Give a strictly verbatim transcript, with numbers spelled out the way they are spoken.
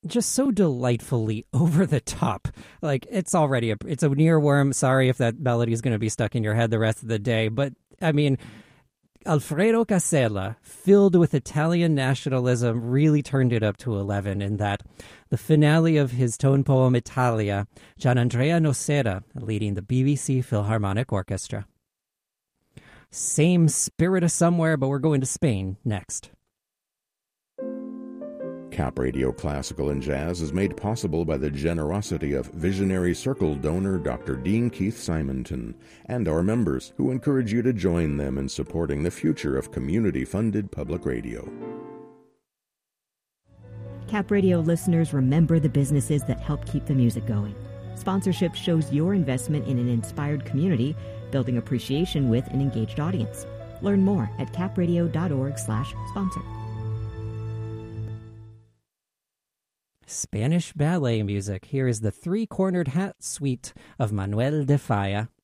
just so delightfully over the top. Like it's already a it's a earworm. Sorry if that melody is going to be stuck in your head the rest of the day, but I mean, Alfredo Casella, filled with Italian nationalism, really turned it up to eleven in that the finale of his tone poem Italia, Gianandrea Nocera leading the B B C Philharmonic Orchestra. Same spirit of somewhere, but we're going to Spain next. Cap Radio Classical and Jazz is made possible by the generosity of visionary Circle donor Doctor Dean Keith Simonton and our members, who encourage you to join them in supporting the future of community-funded public radio. Cap Radio listeners, remember the businesses that help keep the music going. Sponsorship shows your investment in an inspired community, building appreciation with an engaged audience. Learn more at capradio.org slash sponsor. Spanish ballet music. Here is the Three-Cornered Hat Suite of Manuel de Falla.